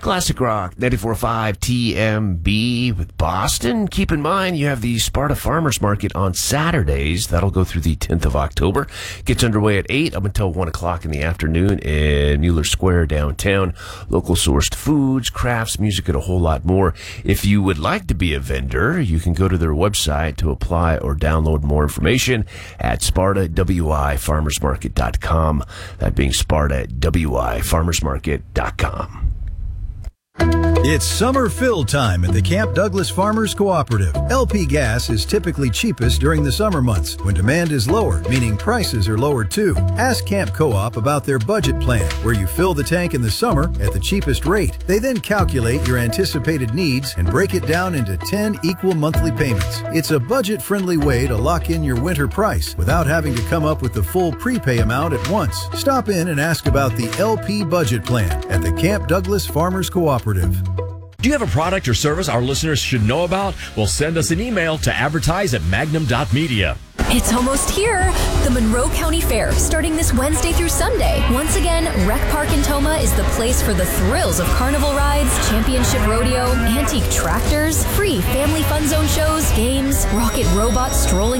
Classic Rock 94.5 TMB with Boston. Keep in mind, you have the Sparta Farmers Market on Saturdays. That'll go through the 10th of October. Gets underway at 8 up until 1 o'clock in the afternoon in Mueller Square downtown. Local sourced foods, crafts, music, and a whole lot more. If you would like to be a vendor, you can go to their website to apply or download more information at SpartaWIFarmersMarket.com. That being SpartaWIFarmersMarket.com. It's summer fill time at the Camp Douglas Farmers Cooperative. LP gas is typically cheapest during the summer months when demand is lower, meaning prices are lower too. Ask Camp Co-op about their budget plan, where you fill the tank in the summer at the cheapest rate. They then calculate your anticipated needs and break it down into 10 equal monthly payments. It's a budget-friendly way to lock in your winter price without having to come up with the full prepay amount at once. Stop in and ask about the LP budget plan at the Camp Douglas Farmers Cooperative. Do you have a product or service our listeners should know about? Well, send us an email to advertise@magnum.media. It's almost here. The Monroe County Fair, starting this Wednesday through Sunday. Once again, Rec Park in Toma is the place for the thrills of carnival rides, championship rodeo, antique tractors, free family fun zone shows, games, rocket robots strolling